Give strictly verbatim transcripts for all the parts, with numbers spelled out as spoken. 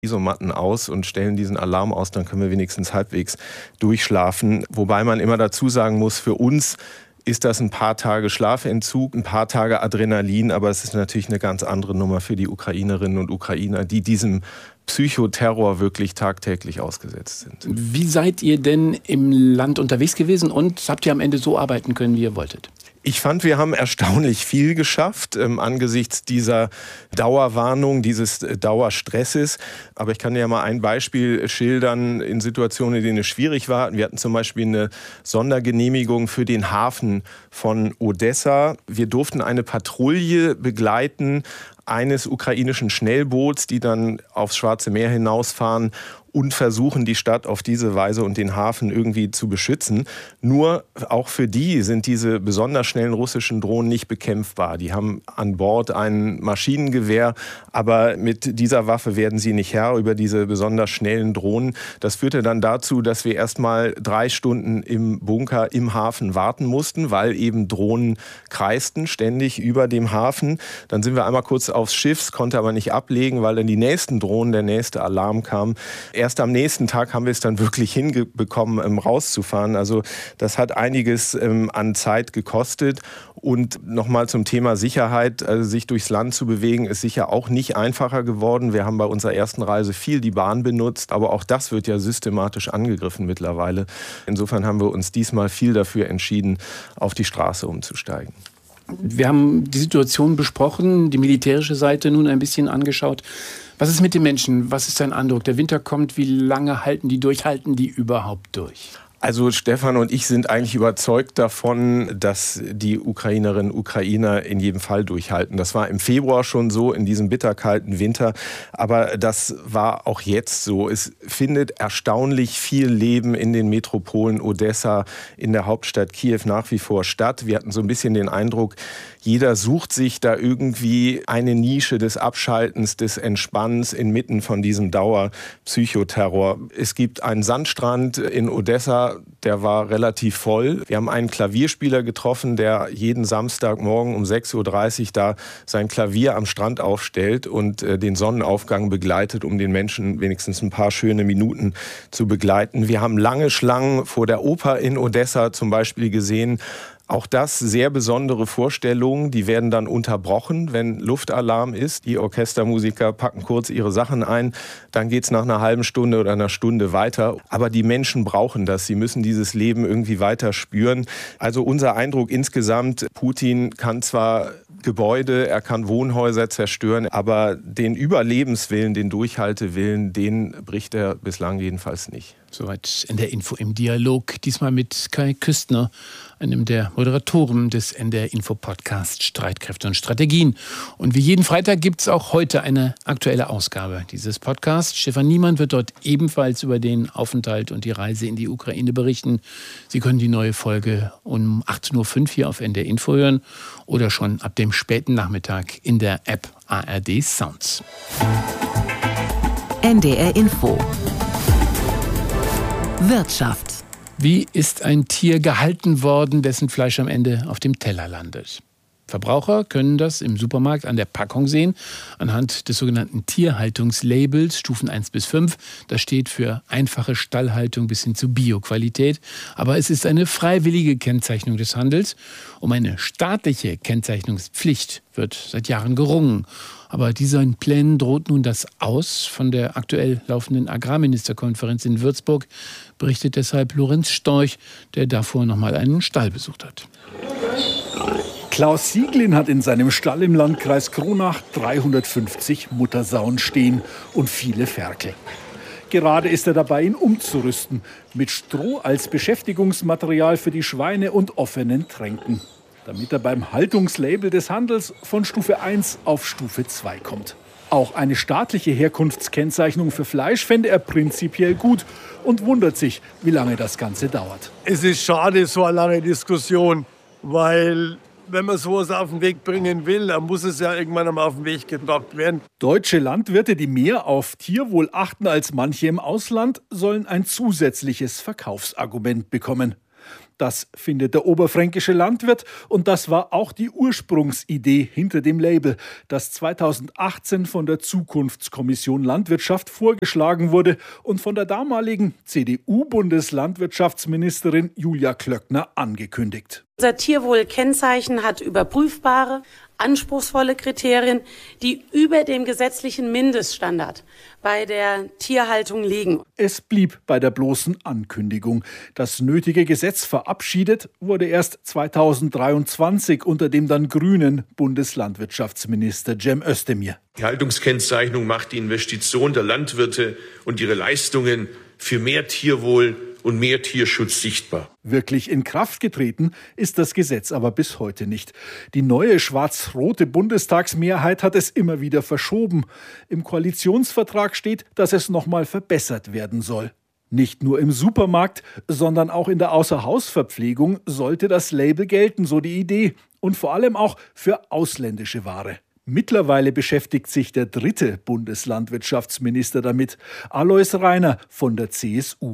Isomatten aus und stellen diesen Alarm aus, dann können wir wenigstens halbwegs durchschlafen. Wobei man immer dazu sagen muss, für uns ist das ein paar Tage Schlafentzug, ein paar Tage Adrenalin, aber es ist natürlich eine ganz andere Nummer für die Ukrainerinnen und Ukrainer, die diesem Psychoterror wirklich tagtäglich ausgesetzt sind. Wie seid ihr denn im Land unterwegs gewesen und habt ihr am Ende so arbeiten können, wie ihr wolltet? Ich fand, wir haben erstaunlich viel geschafft ähm, angesichts dieser Dauerwarnung, dieses äh, Dauerstresses. Aber ich kann dir ja mal ein Beispiel schildern in Situationen, in denen es schwierig war. Wir hatten zum Beispiel eine Sondergenehmigung für den Hafen von Odessa. Wir durften eine Patrouille begleiten eines ukrainischen Schnellboots, die dann aufs Schwarze Meer hinausfahren und versuchen, die Stadt auf diese Weise und den Hafen irgendwie zu beschützen. Nur auch für die sind diese besonders schnellen russischen Drohnen nicht bekämpfbar. Die haben an Bord ein Maschinengewehr, aber mit dieser Waffe werden sie nicht Herr über diese besonders schnellen Drohnen. Das führte dann dazu, dass wir erst mal drei Stunden im Bunker im Hafen warten mussten, weil eben Drohnen kreisten ständig über dem Hafen. Dann sind wir einmal kurz aufs Schiff, konnte aber nicht ablegen, weil dann die nächsten Drohnen, der nächste Alarm kam. Erst am nächsten Tag haben wir es dann wirklich hinbekommen, ähm, rauszufahren. Also das hat einiges ähm, an Zeit gekostet. Und nochmal zum Thema Sicherheit, also sich durchs Land zu bewegen, ist sicher auch nicht einfacher geworden. Wir haben bei unserer ersten Reise viel die Bahn benutzt, aber auch das wird ja systematisch angegriffen mittlerweile. Insofern haben wir uns diesmal viel dafür entschieden, auf die Straße umzusteigen. Wir haben die Situation besprochen, die militärische Seite nun ein bisschen angeschaut. Was ist mit den Menschen? Was ist dein Eindruck? Der Winter kommt, wie lange halten die durch? Halten die überhaupt durch? Also Stefan und ich sind eigentlich überzeugt davon, dass die Ukrainerinnen und Ukrainer in jedem Fall durchhalten. Das war im Februar schon so, in diesem bitterkalten Winter. Aber das war auch jetzt so. Es findet erstaunlich viel Leben in den Metropolen Odessa, in der Hauptstadt Kiew nach wie vor statt. Wir hatten so ein bisschen den Eindruck, jeder sucht sich da irgendwie eine Nische des Abschaltens, des Entspannens inmitten von diesem Dauerpsychoterror. Es gibt einen Sandstrand in Odessa, der war relativ voll. Wir haben einen Klavierspieler getroffen, der jeden Samstagmorgen um sechs Uhr dreißig da sein Klavier am Strand aufstellt und äh, den Sonnenaufgang begleitet, um den Menschen wenigstens ein paar schöne Minuten zu begleiten. Wir haben lange Schlangen vor der Oper in Odessa zum Beispiel gesehen. Auch das sehr besondere Vorstellungen, die werden dann unterbrochen, wenn Luftalarm ist. Die Orchestermusiker packen kurz ihre Sachen ein, dann geht's nach einer halben Stunde oder einer Stunde weiter. Aber die Menschen brauchen das, sie müssen dieses Leben irgendwie weiter spüren. Also unser Eindruck insgesamt, Putin kann zwar Gebäude, er kann Wohnhäuser zerstören, aber den Überlebenswillen, den Durchhaltewillen, den bricht er bislang jedenfalls nicht. Soweit N D R Info im Dialog, diesmal mit Kai Küstner, einem der Moderatoren des N D R Info Podcast Streitkräfte und Strategien. Und wie jeden Freitag gibt es auch heute eine aktuelle Ausgabe dieses Podcasts. Stefan Niemann wird dort ebenfalls über den Aufenthalt und die Reise in die Ukraine berichten. Sie können die neue Folge um achtzehn Uhr fünf hier auf N D R Info hören oder schon ab dem späten Nachmittag in der App A R D Sounds. N D R Info Wirtschaft. Wie ist ein Tier gehalten worden, dessen Fleisch am Ende auf dem Teller landet? Verbraucher können das im Supermarkt an der Packung sehen, anhand des sogenannten Tierhaltungslabels, Stufen eins bis fünf. Das steht für einfache Stallhaltung bis hin zu Bioqualität. Aber es ist eine freiwillige Kennzeichnung des Handels. Um eine staatliche Kennzeichnungspflicht wird seit Jahren gerungen. Aber diesen Plänen droht nun das Aus. Von der aktuell laufenden Agrarministerkonferenz in Würzburg berichtet deshalb Lorenz Storch, der davor noch mal einen Stall besucht hat. Klaus Sieglin hat in seinem Stall im Landkreis Kronach dreihundertfünfzig Muttersauen stehen und viele Ferkel. Gerade ist er dabei, ihn umzurüsten, mit Stroh als Beschäftigungsmaterial für die Schweine und offenen Tränken, damit er beim Haltungslabel des Handels von Stufe eins auf Stufe zwei kommt. Auch eine staatliche Herkunftskennzeichnung für Fleisch fände er prinzipiell gut und wundert sich, wie lange das Ganze dauert. Es ist schade, so eine lange Diskussion, weil wenn man sowas auf den Weg bringen will, dann muss es ja irgendwann einmal auf den Weg gebracht werden. Deutsche Landwirte, die mehr auf Tierwohl achten als manche im Ausland, sollen ein zusätzliches Verkaufsargument bekommen. Das findet der oberfränkische Landwirt und das war auch die Ursprungsidee hinter dem Label, das zweitausendachtzehn von der Zukunftskommission Landwirtschaft vorgeschlagen wurde und von der damaligen C D U-Bundeslandwirtschaftsministerin Julia Klöckner angekündigt. Unser Tierwohlkennzeichen hat überprüfbare, anspruchsvolle Kriterien, die über dem gesetzlichen Mindeststandard bei der Tierhaltung liegen. Es blieb bei der bloßen Ankündigung. Das nötige Gesetz verabschiedet wurde erst zweitausenddreiundzwanzig unter dem dann grünen Bundeslandwirtschaftsminister Cem Özdemir. Die Haltungskennzeichnung macht die Investition der Landwirte und ihre Leistungen für mehr Tierwohl und mehr Tierschutz sichtbar. Wirklich in Kraft getreten ist das Gesetz aber bis heute nicht. Die neue schwarz-rote Bundestagsmehrheit hat es immer wieder verschoben. Im Koalitionsvertrag steht, dass es nochmal verbessert werden soll. Nicht nur im Supermarkt, sondern auch in der Außerhausverpflegung sollte das Label gelten, so die Idee. Und vor allem auch für ausländische Ware. Mittlerweile beschäftigt sich der dritte Bundeslandwirtschaftsminister damit, Alois Rainer von der C S U.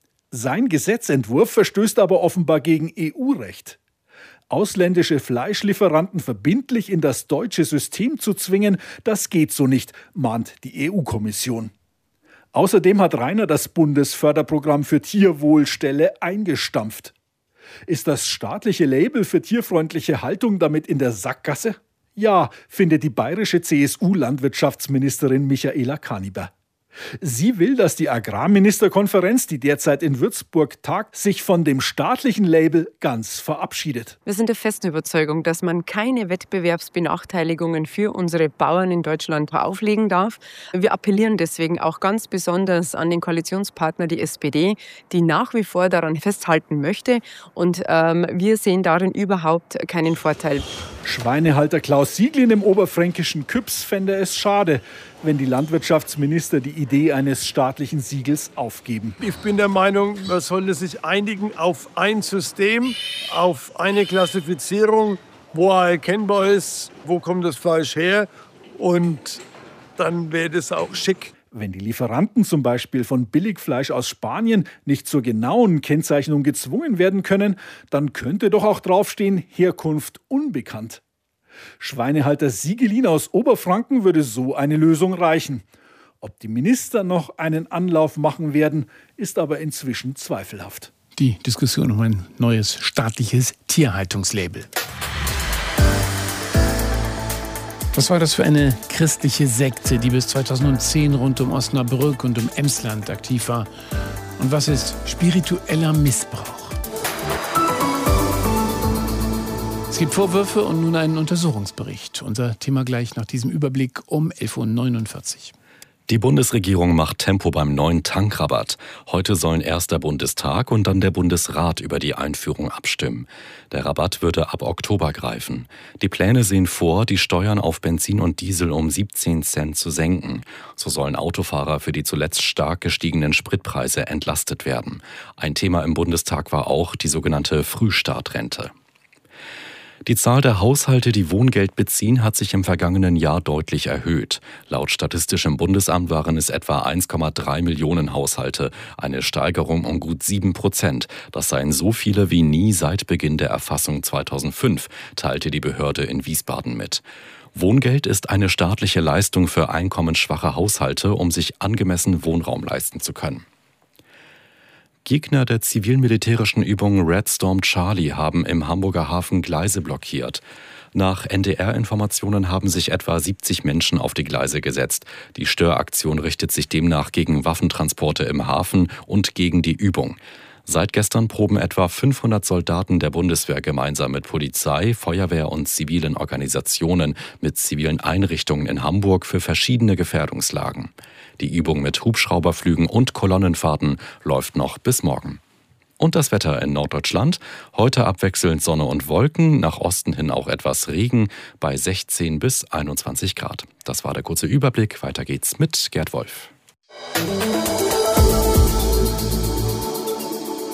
Sein Gesetzentwurf verstößt aber offenbar gegen E U-Recht. Ausländische Fleischlieferanten verbindlich in das deutsche System zu zwingen, das geht so nicht, mahnt die E U-Kommission. Außerdem hat Rainer das Bundesförderprogramm für Tierwohlstelle eingestampft. Ist das staatliche Label für tierfreundliche Haltung damit in der Sackgasse? Ja, findet die bayerische C S U-Landwirtschaftsministerin Michaela Kaniber. Sie will, dass die Agrarministerkonferenz, die derzeit in Würzburg tagt, sich von dem staatlichen Label ganz verabschiedet. Wir sind der festen Überzeugung, dass man keine Wettbewerbsbenachteiligungen für unsere Bauern in Deutschland auflegen darf. Wir appellieren deswegen auch ganz besonders an den Koalitionspartner, die S P D, die nach wie vor daran festhalten möchte. Und ähm, wir sehen darin überhaupt keinen Vorteil. Schweinehalter Klaus Sieglin im oberfränkischen Küps fände es schade, wenn die Landwirtschaftsminister die Idee eines staatlichen Siegels aufgeben. Ich bin der Meinung, man sollte sich einigen auf ein System, auf eine Klassifizierung, wo erkennbar ist, wo kommt das Fleisch her, und dann wäre das auch schick. Wenn die Lieferanten zum Beispiel von Billigfleisch aus Spanien nicht zur genauen Kennzeichnung gezwungen werden können, dann könnte doch auch draufstehen, Herkunft unbekannt. Schweinehalter Siegelin aus Oberfranken würde so eine Lösung reichen. Ob die Minister noch einen Anlauf machen werden, ist aber inzwischen zweifelhaft. Die Diskussion um ein neues staatliches Tierhaltungslabel. Was war das für eine christliche Sekte, die bis zweitausendzehn rund um Osnabrück und um Emsland aktiv war? Und was ist spiritueller Missbrauch? Es gibt Vorwürfe und nun einen Untersuchungsbericht. Unser Thema gleich nach diesem Überblick um elf Uhr neunundvierzig. Die Bundesregierung macht Tempo beim neuen Tankrabatt. Heute sollen erst der Bundestag und dann der Bundesrat über die Einführung abstimmen. Der Rabatt würde ab Oktober greifen. Die Pläne sehen vor, die Steuern auf Benzin und Diesel um siebzehn Cent zu senken. So sollen Autofahrer für die zuletzt stark gestiegenen Spritpreise entlastet werden. Ein Thema im Bundestag war auch die sogenannte Frühstartrente. Die Zahl der Haushalte, die Wohngeld beziehen, hat sich im vergangenen Jahr deutlich erhöht. Laut Statistischem Bundesamt waren es etwa eins Komma drei Millionen Haushalte, eine Steigerung um gut sieben Prozent. Das seien so viele wie nie seit Beginn der Erfassung zweitausendfünf, teilte die Behörde in Wiesbaden mit. Wohngeld ist eine staatliche Leistung für einkommensschwache Haushalte, um sich angemessen Wohnraum leisten zu können. Gegner der zivil-militärischen Übung Red Storm Charlie haben im Hamburger Hafen Gleise blockiert. Nach N D R-Informationen haben sich etwa siebzig Menschen auf die Gleise gesetzt. Die Störaktion richtet sich demnach gegen Waffentransporte im Hafen und gegen die Übung. Seit gestern proben etwa fünfhundert Soldaten der Bundeswehr gemeinsam mit Polizei, Feuerwehr und zivilen Organisationen mit zivilen Einrichtungen in Hamburg für verschiedene Gefährdungslagen. Die Übung mit Hubschrauberflügen und Kolonnenfahrten läuft noch bis morgen. Und das Wetter in Norddeutschland. Heute abwechselnd Sonne und Wolken, nach Osten hin auch etwas Regen bei sechzehn bis einundzwanzig Grad. Das war der kurze Überblick. Weiter geht's mit Gerd Wolf.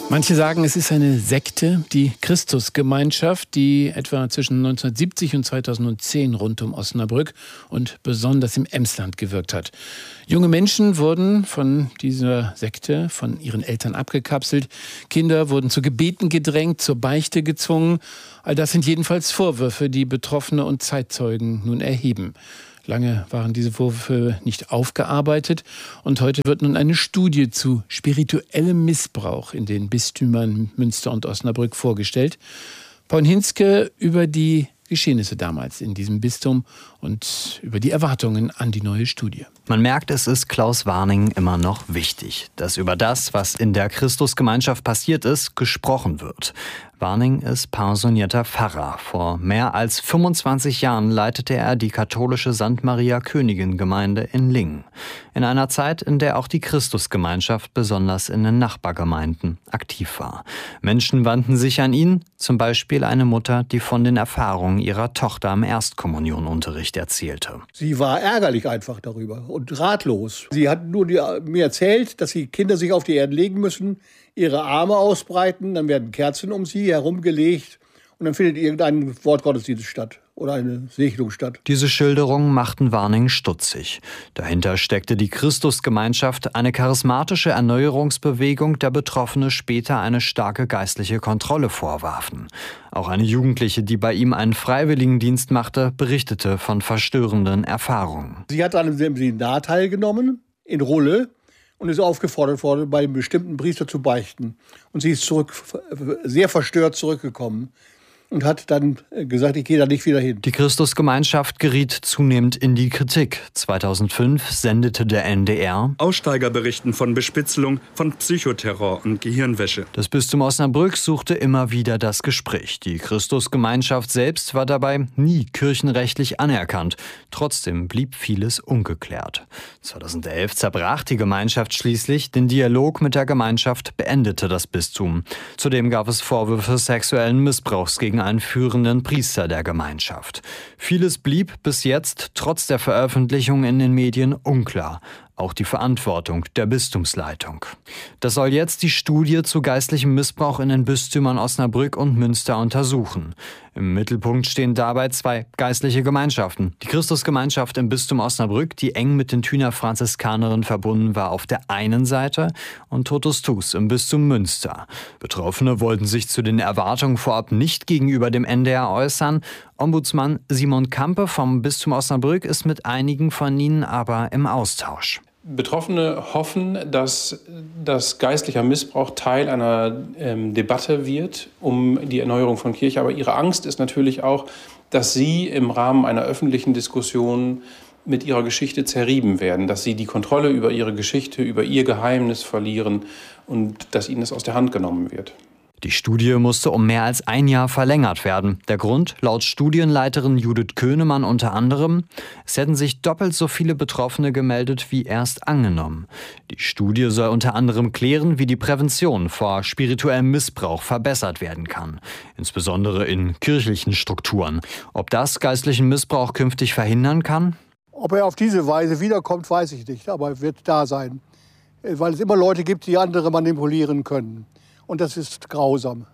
Manche sagen, es ist eine Sekte, die Christusgemeinschaft, die etwa zwischen neunzehnhundertsiebzig und zweitausendzehn rund um Osnabrück und besonders im Emsland gewirkt hat. Junge Menschen wurden von dieser Sekte von ihren Eltern abgekapselt. Kinder wurden zu Gebeten gedrängt, zur Beichte gezwungen. All das sind jedenfalls Vorwürfe, die Betroffene und Zeitzeugen nun erheben. Lange waren diese Vorwürfe nicht aufgearbeitet und heute wird nun eine Studie zu spirituellem Missbrauch in den Bistümern Münster und Osnabrück vorgestellt. Paul Hinzke über die Geschehnisse damals in diesem Bistum und über die Erwartungen an die neue Studie. Man merkt, es ist Klaus Warning immer noch wichtig, dass über das, was in der Christusgemeinschaft passiert ist, gesprochen wird. Warning ist pensionierter Pfarrer. Vor mehr als fünfundzwanzig Jahren leitete er die katholische Sankt Maria Königin Gemeinde in Lingen. In einer Zeit, in der auch die Christusgemeinschaft besonders in den Nachbargemeinden aktiv war. Menschen wandten sich an ihn, zum Beispiel eine Mutter, die von den Erfahrungen ihrer Tochter im Erstkommunionunterricht erzählte. Sie war ärgerlich einfach darüber und ratlos. Sie hat nur die, mir erzählt, dass die Kinder sich auf die Erde legen müssen, ihre Arme ausbreiten, dann werden Kerzen um sie herumgelegt und dann findet irgendein Wortgottesdienst statt oder eine Segnung statt. Diese Schilderungen machten Warning stutzig. Dahinter steckte die Christusgemeinschaft, eine charismatische Erneuerungsbewegung, der Betroffene später eine starke geistliche Kontrolle vorwarfen. Auch eine Jugendliche, die bei ihm einen Freiwilligendienst machte, berichtete von verstörenden Erfahrungen. Sie hat an einem Seminar teilgenommen, in Rulle, und ist aufgefordert worden, bei einem bestimmten Priester zu beichten. Und sie ist zurück, sehr verstört zurückgekommen und hat dann gesagt, ich gehe da nicht wieder hin. Die Christusgemeinschaft geriet zunehmend in die Kritik. zweitausendfünf sendete der N D R Aussteiger berichten von Bespitzelung, von Psychoterror und Gehirnwäsche. Das Bistum Osnabrück suchte immer wieder das Gespräch. Die Christusgemeinschaft selbst war dabei nie kirchenrechtlich anerkannt. Trotzdem blieb vieles ungeklärt. zweitausendelf zerbrach die Gemeinschaft schließlich. Den Dialog mit der Gemeinschaft beendete das Bistum. Zudem gab es Vorwürfe sexuellen Missbrauchs gegen einen führenden Priester der Gemeinschaft. Vieles blieb bis jetzt trotz der Veröffentlichung in den Medien unklar. Auch die Verantwortung der Bistumsleitung. Das soll jetzt die Studie zu geistlichem Missbrauch in den Bistümern Osnabrück und Münster untersuchen. Im Mittelpunkt stehen dabei zwei geistliche Gemeinschaften. Die Christusgemeinschaft im Bistum Osnabrück, die eng mit den Thüner Franziskanerinnen verbunden war, auf der einen Seite, und Totus Tuus im Bistum Münster. Betroffene wollten sich zu den Erwartungen vorab nicht gegenüber dem N D R äußern. Ombudsmann Simon Kampe vom Bistum Osnabrück ist mit einigen von ihnen aber im Austausch. Betroffene hoffen, dass das geistlicher Missbrauch Teil einer ähm, Debatte wird um die Erneuerung von Kirche. Aber ihre Angst ist natürlich auch, dass sie im Rahmen einer öffentlichen Diskussion mit ihrer Geschichte zerrieben werden, dass sie die Kontrolle über ihre Geschichte, über ihr Geheimnis verlieren und dass ihnen es aus der Hand genommen wird. Die Studie musste um mehr als ein Jahr verlängert werden. Der Grund, laut Studienleiterin Judith Köhnemann unter anderem, es hätten sich doppelt so viele Betroffene gemeldet wie erst angenommen. Die Studie soll unter anderem klären, wie die Prävention vor spirituellem Missbrauch verbessert werden kann. Insbesondere in kirchlichen Strukturen. Ob das geistlichen Missbrauch künftig verhindern kann? Ob er auf diese Weise wiederkommt, weiß ich nicht, aber er wird da sein. Weil es immer Leute gibt, die andere manipulieren können. Und das ist grausam.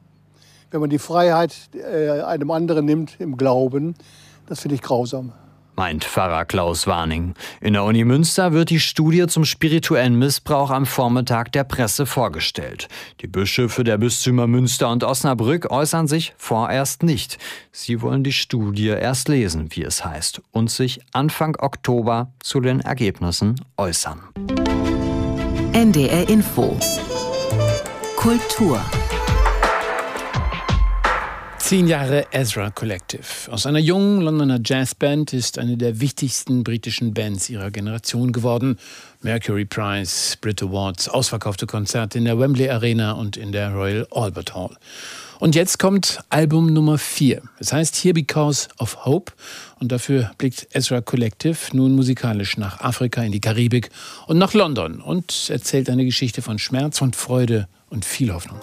Wenn man die Freiheit äh, einem anderen nimmt im Glauben, das finde ich grausam. Meint Pfarrer Klaus Warning. In der Uni Münster wird die Studie zum spirituellen Missbrauch am Vormittag der Presse vorgestellt. Die Bischöfe der Bistümer Münster und Osnabrück äußern sich vorerst nicht. Sie wollen die Studie erst lesen, wie es heißt, und sich Anfang Oktober zu den Ergebnissen äußern. N D R Info Kultur. Zehn Jahre Ezra Collective. Aus einer jungen Londoner Jazzband ist eine der wichtigsten britischen Bands ihrer Generation geworden. Mercury Prize, Brit Awards, ausverkaufte Konzerte in der Wembley Arena und in der Royal Albert Hall. Und jetzt kommt Album Nummer vier. Es heißt Here Because of Hope. Und dafür blickt Ezra Collective nun musikalisch nach Afrika, in die Karibik und nach London und erzählt eine Geschichte von Schmerz, von Freude und viel Hoffnung.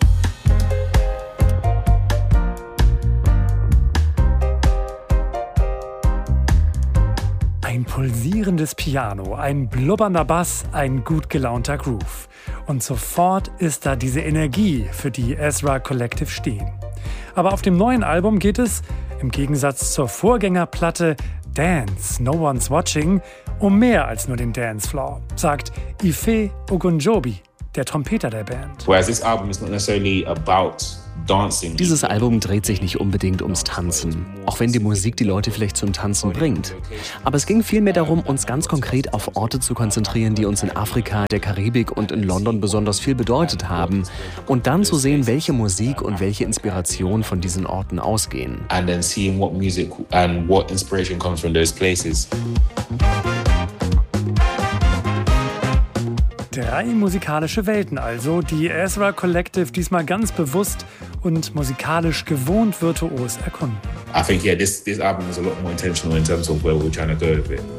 Ein pulsierendes Piano, ein blubbernder Bass, ein gut gelaunter Groove. Und sofort ist da diese Energie, für die Ezra Collective stehen. Aber auf dem neuen Album geht es, im Gegensatz zur Vorgängerplatte Dance, No One's Watching, um mehr als nur den Dancefloor, sagt Ife Ogunjobi, der Trompeter der Band. Whereas this album is not necessarily about dancing. Dieses Album dreht sich nicht unbedingt ums Tanzen, auch wenn die Musik die Leute vielleicht zum Tanzen bringt. Aber es ging vielmehr darum, uns ganz konkret auf Orte zu konzentrieren, die uns in Afrika, der Karibik und in London besonders viel bedeutet haben. Und dann zu sehen, welche Musik und welche Inspiration von diesen Orten ausgehen. And then seeing what music and what inspiration comes from those places. Drei musikalische Welten also, die Ezra Collective diesmal ganz bewusst und musikalisch gewohnt virtuos erkunden. I think yeah, this this album is a lot more intentional in terms of where we're trying to go with it.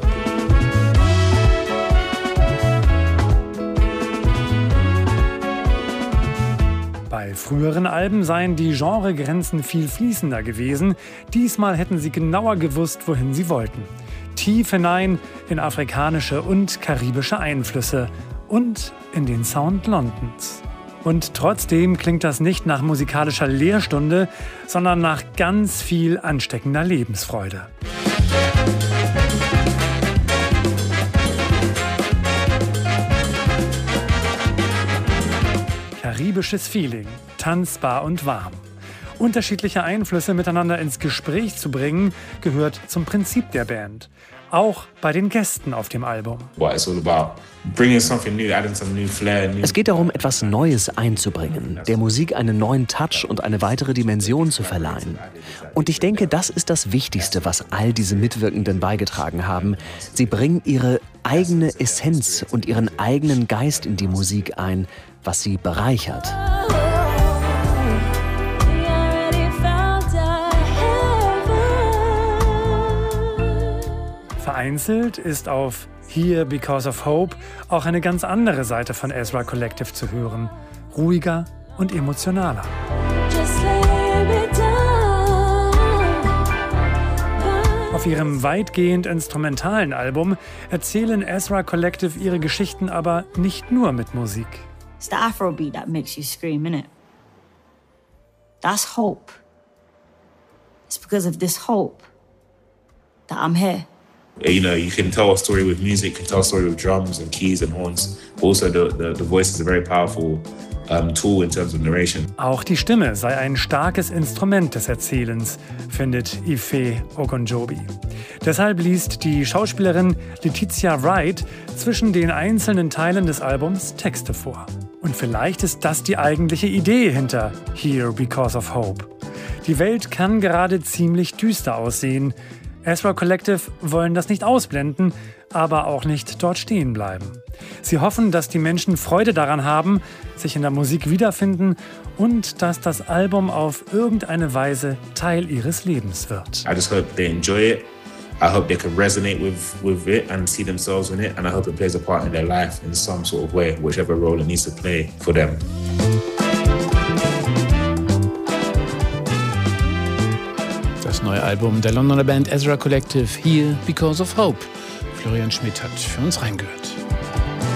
Bei früheren Alben seien die Genregrenzen viel fließender gewesen. Diesmal hätten sie genauer gewusst, wohin sie wollten. Tief hinein in afrikanische und karibische Einflüsse und in den Sound Londons. Und trotzdem klingt das nicht nach musikalischer Lehrstunde, sondern nach ganz viel ansteckender Lebensfreude. Karibisches Feeling, tanzbar und warm. Unterschiedliche Einflüsse miteinander ins Gespräch zu bringen, gehört zum Prinzip der Band. Auch bei den Gästen auf dem Album. Es geht darum, etwas Neues einzubringen, der Musik einen neuen Touch und eine weitere Dimension zu verleihen. Und ich denke, das ist das Wichtigste, was all diese Mitwirkenden beigetragen haben. Sie bringen ihre eigene Essenz und ihren eigenen Geist in die Musik ein, was sie bereichert. Vereinzelt ist auf Here Because of Hope auch eine ganz andere Seite von Ezra Collective zu hören. Ruhiger und emotionaler. Auf ihrem weitgehend instrumentalen Album erzählen Ezra Collective ihre Geschichten aber nicht nur mit Musik. It's the Afrobeat that makes you scream, innit? That's hope. It's because of this hope that I'm here. You know, you can tell a story with music, you can tell a story with drums and keys and horns. Also, the, the, the voice is a very powerful um, tool in terms of narration. Auch die Stimme sei ein starkes Instrument des Erzählens, findet Ife Ogunjobi. Deshalb liest die Schauspielerin Letitia Wright zwischen den einzelnen Teilen des Albums Texte vor. Und vielleicht ist das die eigentliche Idee hinter Here Because of Hope. Die Welt kann gerade ziemlich düster aussehen. Ezra Collective wollen das nicht ausblenden, aber auch nicht dort stehen bleiben. Sie hoffen, dass die Menschen Freude daran haben, sich in der Musik wiederfinden und dass das Album auf irgendeine Weise Teil ihres Lebens wird. I just hope they enjoy it. I hope they can resonate with, with it and see themselves in it. And I hope it plays a part in their life in some sort of way, whichever role it needs to play for them. Das neue Album der Londoner Band Ezra Collective, Here Because of Hope. Florian Schmidt hat für uns reingehört.